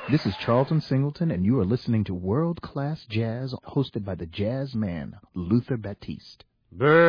This is Charlton Singleton, and you are listening to World Class Jazz, hosted by the jazz man, Luther Batiste.